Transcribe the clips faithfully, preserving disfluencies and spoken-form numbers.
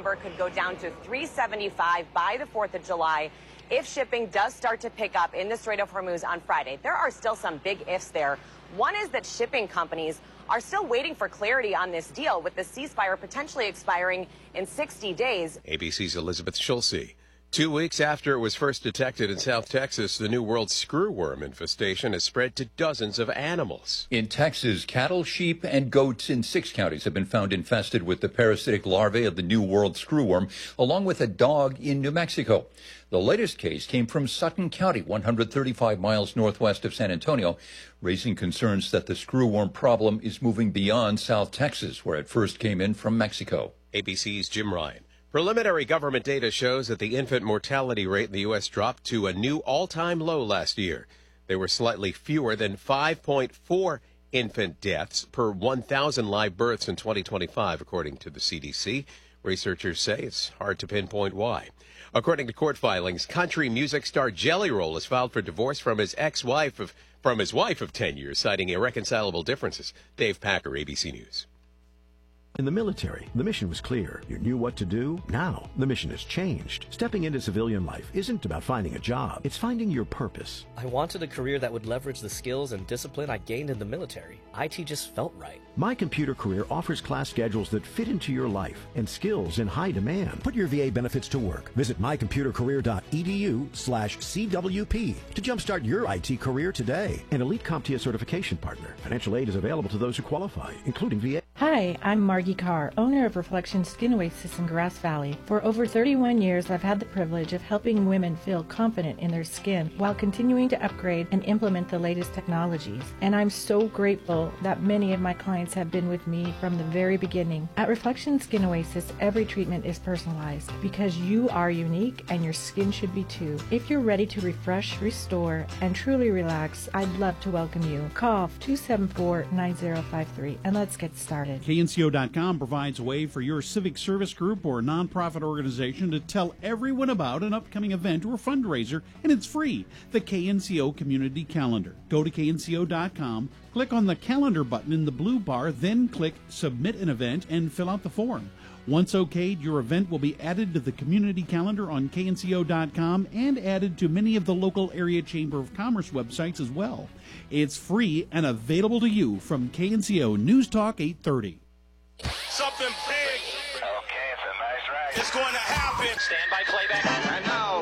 number could go down to three seventy-five by the fourth of July if shipping does start to pick up in the Strait of Hormuz on Friday. There are still some big ifs there. One is that shipping companies are still waiting for clarity on this deal, with the ceasefire potentially expiring in sixty days. A B C's Elizabeth Schulze. Two weeks after it was first detected in South Texas, the New World screwworm infestation has spread to dozens of animals. In Texas, cattle, sheep, and goats in six counties have been found infested with the parasitic larvae of the New World screwworm, along with a dog in New Mexico. The latest case came from Sutton County, one hundred thirty-five miles northwest of San Antonio, raising concerns that the screwworm problem is moving beyond South Texas, where it first came in from Mexico. A B C's Jim Ryan. Preliminary government data shows that the infant mortality rate in the U S dropped to a new all-time low last year. There were slightly fewer than five point four infant deaths per one thousand live births in twenty twenty-five, according to the C D C. Researchers say it's hard to pinpoint why. According to court filings, country music star Jelly Roll has filed for divorce from his ex-wife of from his wife of ten years, citing irreconcilable differences. Dave Packer, A B C News. In the military, the mission was clear. You knew what to do. Now, the mission has changed. Stepping into civilian life isn't about finding a job. It's finding your purpose. I wanted a career that would leverage the skills and discipline I gained in the military. I T just felt right. My Computer Career offers class schedules that fit into your life and skills in high demand. Put your V A benefits to work. Visit mycomputercareer.edu slash CWP to jumpstart your I T career today. An Elite CompTIA certification partner. Financial aid is available to those who qualify, including V A. Hi, I'm Margie Carr, owner of Reflection Skin Oasis in Grass Valley. For over thirty-one years, I've had the privilege of helping women feel confident in their skin while continuing to upgrade and implement the latest technologies. And I'm so grateful that many of my clients have been with me from the very beginning. At Reflection Skin Oasis, every treatment is personalized because you are unique and your skin should be too. If you're ready to refresh, restore, and truly relax, I'd love to welcome you. Call two seven four, nine zero five three and let's get started. K N C O dot com provides a way for your civic service group or nonprofit organization to tell everyone about an upcoming event or fundraiser, and it's free. The K N C O Community Calendar. Go to K N C O dot com, click on the calendar button in the blue bar, then click Submit an Event and fill out the form. Once okayed, your event will be added to the community calendar on K N C O dot com and added to many of the local area Chamber of Commerce websites as well. It's free and available to you from K N C O News Talk eight thirty. Something big. Okay, it's a nice ride. It's going to happen. Stand by playback. And now,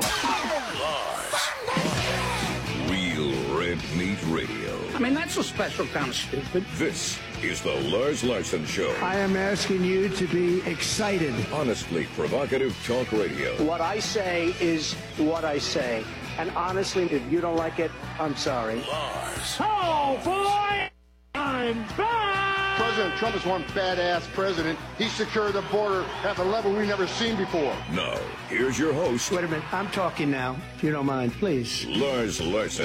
Lars. Real Red Meat Radio. I mean, that's a special kind of stupid. This is the Lars Larson Show. I am asking you to be excited. Honestly provocative talk radio. What I say is what I say. And honestly, if you don't like it, I'm sorry. Lars. Oh, boy! I'm back! President Trump is one badass president. He secured the border at a level we've never seen before. Now, here's your host. Wait a minute. I'm talking now, if you don't mind, please. Lars Larson.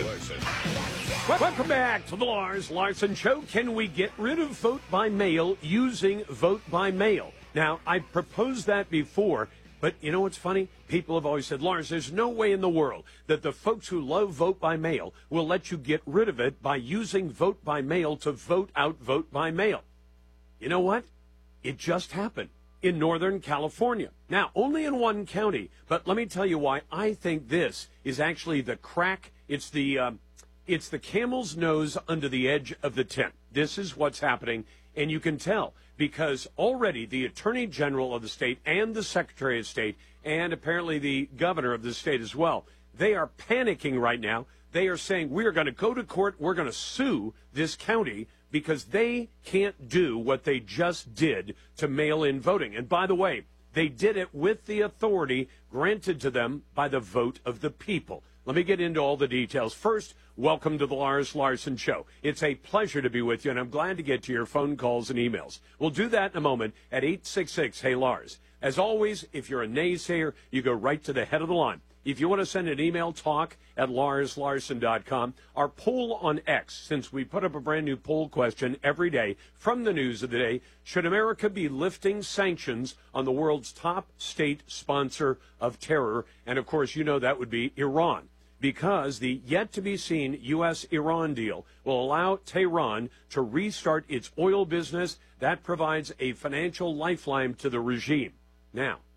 Welcome back to the Lars Larson Show. Can we get rid of vote by mail using vote by mail? Now, I proposed that before, but you know what's funny? People have always said, Lars, there's no way in the world that the folks who love vote by mail will let you get rid of it by using vote by mail to vote out vote by mail. You know what? It just happened in Northern California. Now, only in one county, but let me tell you why I think this is actually the crack. It's the, um, it's the camel's nose under the edge of the tent. This is what's happening, and you can tell because already the Attorney General of the state and the Secretary of State and apparently the governor of the state as well, they are panicking right now. They are saying, we are going to go to court, we're going to sue this county because they can't do what they just did to mail-in voting. And by the way, they did it with the authority granted to them by the vote of the people. Let me get into all the details. First, welcome to the Lars Larson Show. It's a pleasure to be with you, and I'm glad to get to your phone calls and emails. We'll do that in a moment at eight six six, hey Lars. As always, if you're a naysayer, you go right to the head of the line. If you want to send an email, talk at lars larson dot com. Our poll on X, since we put up a brand new poll question every day from the news of the day, should America be lifting sanctions on the world's top state sponsor of terror? And, of course, you know that would be Iran, because the yet-to-be-seen U S Iran deal will allow Tehran to restart its oil business. That provides a financial lifeline to the regime. Now,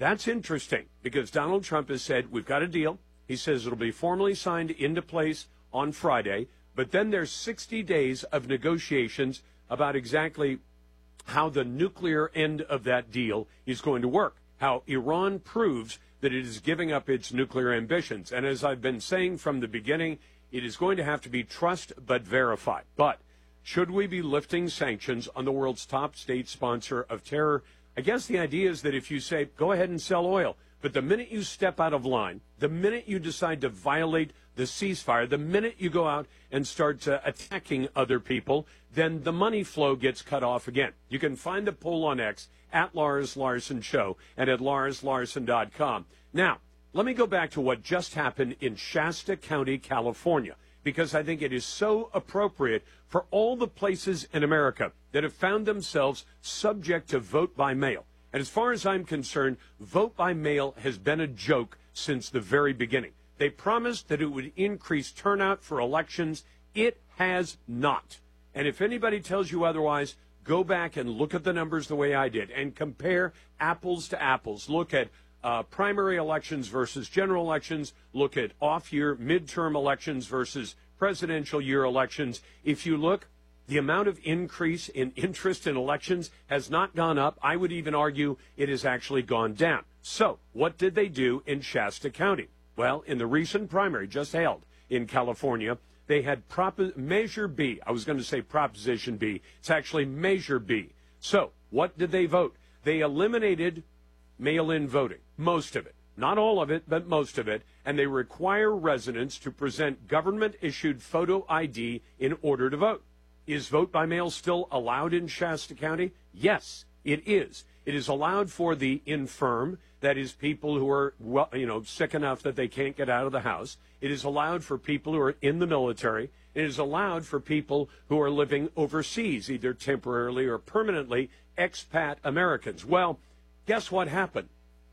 That's interesting because Donald Trump has said, we've got a deal. He says it'll be formally signed into place on Friday, but then there's sixty days of negotiations about exactly how the nuclear end of that deal is going to work, how Iran proves that it is giving up its nuclear ambitions. And as I've been saying from the beginning, it is going to have to be trust but verified. But should we be lifting sanctions on the world's top state sponsor of terror? I guess the idea is that if you say, go ahead and sell oil, but the minute you step out of line, the minute you decide to violate the ceasefire, the minute you go out and start uh, attacking other people, then the money flow gets cut off again. You can find the poll on X at Lars Larson Show and at lars larson dot com. Now, let me go back to what just happened in Shasta County, California, because I think it is so appropriate for all the places in America that have found themselves subject to vote by mail. And as far as I'm concerned, vote by mail has been a joke since the very beginning. They promised that it would increase turnout for elections. It has not. And if anybody tells you otherwise, go back and look at the numbers the way I did and compare apples to apples. Look at uh, primary elections versus general elections. Look at off-year midterm elections versus presidential year elections. If you look, the amount of increase in interest in elections has not gone up. I would even argue it has actually gone down. So what did they do in Shasta County? Well, in the recent primary just held in California, they had Prop- Measure B. I was going to say Proposition B. It's actually Measure B. So what did they vote? They eliminated mail-in voting, most of it. Not all of it, but most of it. And they require residents to present government-issued photo I D in order to vote. Is vote by mail still allowed in Shasta County? Yes, it is. It is allowed for the infirm, that is people who are, well, you know, sick enough that they can't get out of the house. It is allowed for people who are in the military. It is allowed for people who are living overseas, either temporarily or permanently, expat Americans. Well, guess what happened?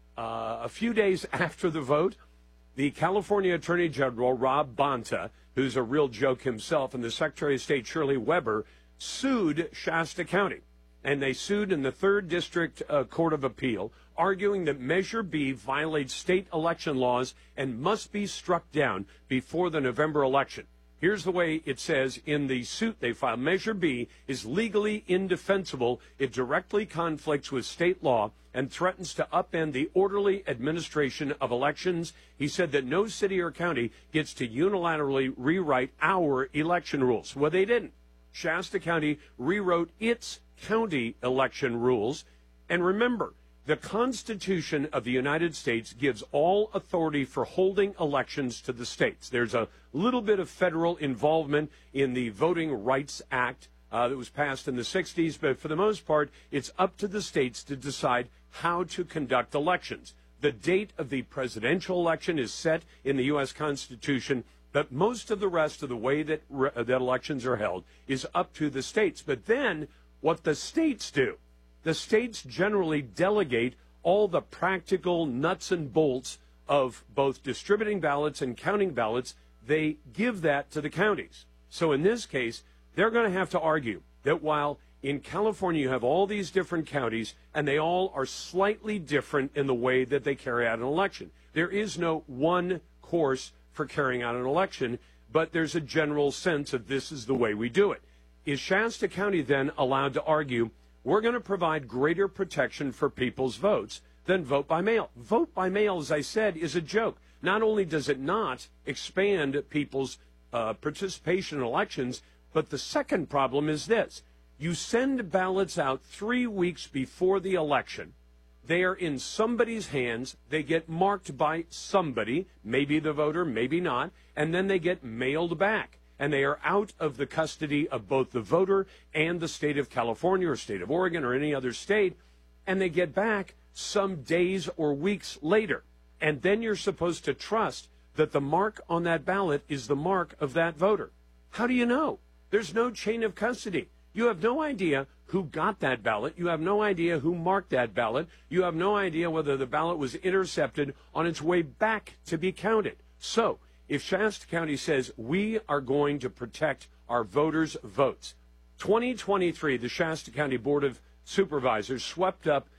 Uh, a few days after the vote, the California Attorney General, Rob Bonta, who's a real joke himself, and the Secretary of State, Shirley Weber, sued Shasta County. And they sued in the third District uh, Court of Appeal, arguing that Measure B violates state election laws and must be struck down before the November election. Here's the way it says in the suit they filed. Measure B is legally indefensible. It directly conflicts with state law and threatens to upend the orderly administration of elections. He said that no city or county gets to unilaterally rewrite our election rules. Well, they didn't. Shasta County rewrote its county election rules. And remember, the Constitution of the United States gives all authority for holding elections to the states. There's a little bit of federal involvement in the Voting Rights Act uh, that was passed in the sixties, but for the most part, it's up to the states to decide how to conduct elections. The date of the presidential election is set in the U S Constitution, but most of the rest of the way that, re- that elections are held is up to the states. But then what the states do, the states generally delegate all the practical nuts and bolts of both distributing ballots and counting ballots. They give that to the counties. So in this case, they're going to have to argue that while in California you have all these different counties and they all are slightly different in the way that they carry out an election. There is no one course for carrying out an election, but there's a general sense of this is the way we do it. Is Shasta County then allowed to argue, we're going to provide greater protection for people's votes than vote by mail? Vote by mail, as I said, is a joke. Not only does it not expand people's uh, participation in elections, but the second problem is this. You send ballots out three weeks before the election. They are in somebody's hands. They get marked by somebody, maybe the voter, maybe not, and then they get mailed back. And they are out of the custody of both the voter and the state of California or state of Oregon or any other state, and they get back some days or weeks later. And then you're supposed to trust that the mark on that ballot is the mark of that voter. How do you know? There's no chain of custody. You have no idea who got that ballot. You have no idea who marked that ballot. You have no idea whether the ballot was intercepted on its way back to be counted. So, if Shasta County says we are going to protect our voters' votes, twenty twenty-three, the Shasta County Board of Supervisors swept up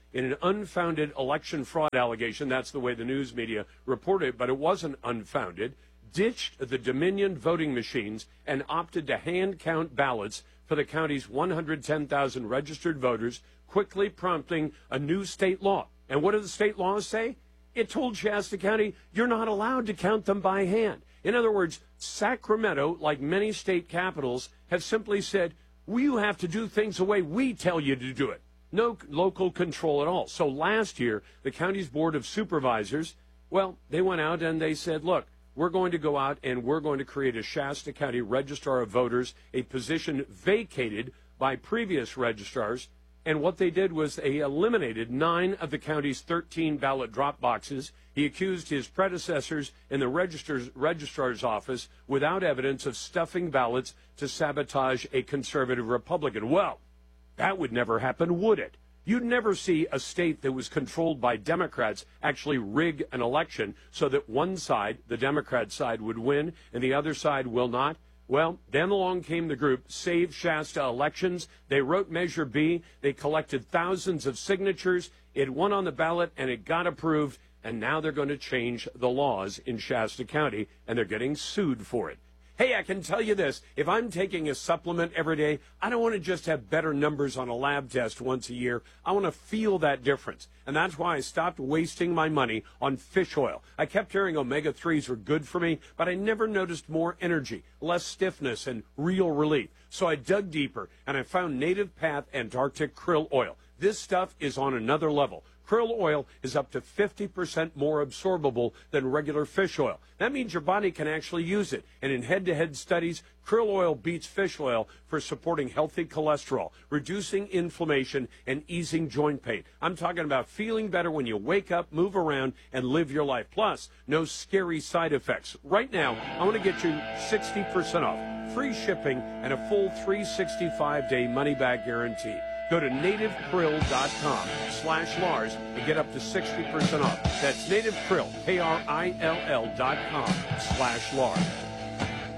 in an unfounded election fraud allegation. That's the way the news media reported it, but it wasn't unfounded. Ditched the Dominion voting machines and opted to hand count ballots for the county's one hundred ten thousand registered voters, quickly prompting a new state law. And what do the state laws say? It told Shasta County, you're not allowed to count them by hand. In other words, Sacramento, like many state capitals, have simply said, well, you have to do things the way we tell you to do it. No local control at all. So last year, the county's Board of Supervisors, well, they went out and they said, look, we're going to go out and we're going to create a Shasta County Registrar of Voters, a position vacated by previous registrars. And what they did was they eliminated nine of the county's thirteen ballot drop boxes. He accused his predecessors in the registrar's, registrar's office without evidence of stuffing ballots to sabotage a conservative Republican. Well, that would never happen, would it? You'd never see a state that was controlled by Democrats actually rig an election so that one side, the Democrat side, would win and the other side will not. Well, then along came the group Save Shasta Elections. They wrote Measure B. They collected thousands of signatures. It went on the ballot and it got approved. And now they're going to change the laws in Shasta County and they're getting sued for it. Hey, I can tell you this, if I'm taking a supplement every day, I don't want to just have better numbers on a lab test once a year. I want to feel that difference. And that's why I stopped wasting my money on fish oil. I kept hearing omega threes were good for me, but I never noticed more energy, less stiffness, and real relief. So I dug deeper, and I found Native Path Antarctic Krill Oil. This stuff is on another level. Krill oil is up to fifty percent more absorbable than regular fish oil. That means your body can actually use it. And in head-to-head studies, krill oil beats fish oil for supporting healthy cholesterol, reducing inflammation, and easing joint pain. I'm talking about feeling better when you wake up, move around, and live your life. Plus, no scary side effects. Right now, I want to get you sixty percent off, free shipping, and a full three hundred sixty-five day money-back guarantee. Go to native krill dot com slash Lars and get up to sixty percent off. That's native krill, K R I L L dot com slash Lars.